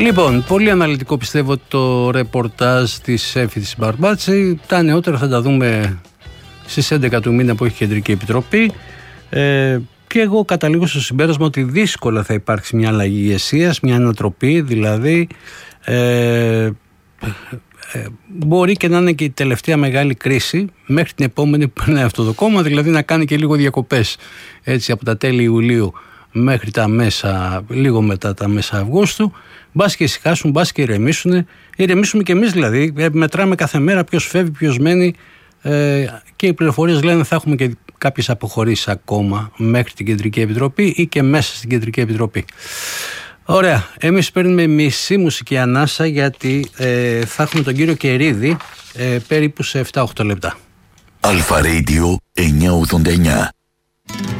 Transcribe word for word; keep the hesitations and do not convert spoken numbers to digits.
Λοιπόν, πολύ αναλυτικό πιστεύω το ρεπορτάζ της Έμφυτης Μπαρμπάτση. Τα νεότερα θα τα δούμε στις έντεκα του μήνα που έχει Κεντρική Επιτροπή. Ε, και εγώ καταλήγω στο συμπέρασμα ότι δύσκολα θα υπάρξει μια αλλαγή ηγεσίας, μια ανατροπή, δηλαδή ε, ε, μπορεί και να είναι και η τελευταία μεγάλη κρίση μέχρι την επόμενη που περνάει αυτό το κόμμα, δηλαδή να κάνει και λίγο διακοπές έτσι από τα τέλη Ιουλίου μέχρι τα μέσα, λίγο μετά τα μέσα Αυγούστου. Μπας και ησυχάσουν, μπας και ηρεμήσουν. Ηρεμήσουμε και εμείς δηλαδή. Μετράμε κάθε μέρα ποιος φεύγει, ποιος μένει. Ε, και οι πληροφορίες λένε θα έχουμε και κάποιες αποχωρήσεις ακόμα μέχρι την Κεντρική Επιτροπή ή και μέσα στην Κεντρική Επιτροπή. Ωραία. Εμείς παίρνουμε μισή μουσική ανάσα γιατί ε, θα έχουμε τον κύριο Κερίδη ε, περίπου σε επτά οχτώ λεπτά. Αλφα Radio εννιακόσια ογδόντα εννιά.